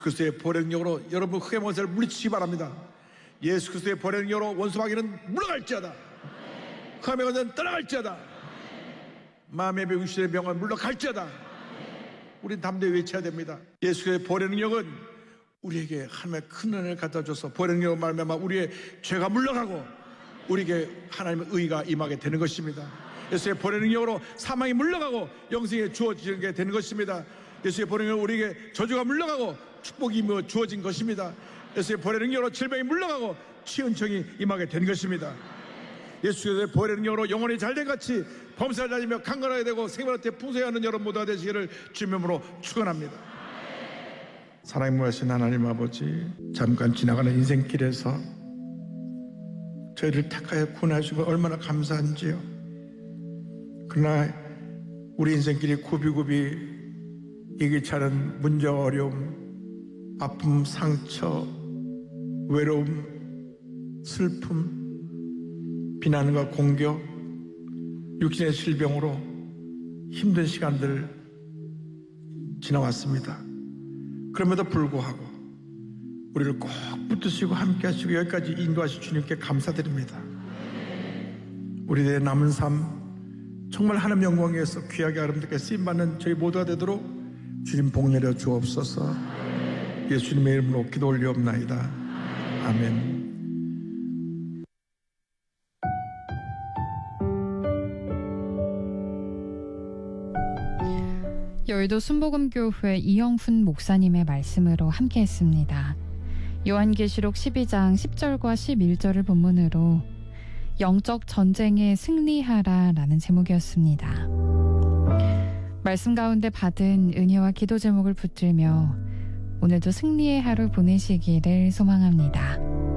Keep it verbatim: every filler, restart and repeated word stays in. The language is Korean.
그리스도의 보혈의 능력으로 여러분 흑의 원수를 물리치기 바랍니다. 예수 그리스도의 보혈의 능력으로 원수 마귀는 물러갈지어다. 흑암의 권세는 떠나갈지어다. 마음의 병, 육신의 병은 물러갈지어다. 우린 담대히 외쳐야 됩니다. 예수 그리스도의 보혈의 능력은 우리에게 하나님의 큰 은혜를 갖다 줘서 보혈의 능력을 말미암아 우리의 죄가 물러가고 우리에게 하나님의 의가 임하게 되는 것입니다. 예수의 보혈의 능력으로 사망이 물러가고 영생이 주어지는 게 되는 것입니다. 예수의 보혈의 능력으로 우리에게 저주가 물러가고 축복이 주어진 것입니다. 예수의 보혈의 능력으로 질병이 물러가고 치은청이 임하게 된 것입니다. 예수의 보혈의 능력으로 영혼이 잘된 같이 범사를 다니며 강건하게 되고 생명한테 풍성하는 여러분 모두가 되시기를 주님으로 축원합니다. 사랑이 무하신 하나님 아버지, 잠깐 지나가는 인생길에서 저희를 택하여 구원하시고 얼마나 감사한지요. 그러나 우리 인생길이 굽이굽이 예기치 않은 문제와 어려움, 아픔, 상처, 외로움, 슬픔, 비난과 공격, 육신의 질병으로 힘든 시간들 지나왔습니다. 그럼에도 불구하고 우리를 꼭 붙드시고 함께 하시고 여기까지 인도하신 주님께 감사드립니다. 우리의 남은 삶 정말 하나님 영광 위해서 귀하게 아름답게 쓰임받는 저희 모두가 되도록 주님 복 내려 주옵소서. 예수님의 이름으로 기도 올리옵나이다. 아멘. 여의도 순복음교회 이영훈 목사님의 말씀으로 함께했습니다. 요한계시록 십이 장 십 절과 십일 절을 본문으로 영적 전쟁에 승리하라 라는 제목이었습니다. 말씀 가운데 받은 은혜와 기도 제목을 붙들며 오늘도 승리의 하루 보내시기를 소망합니다.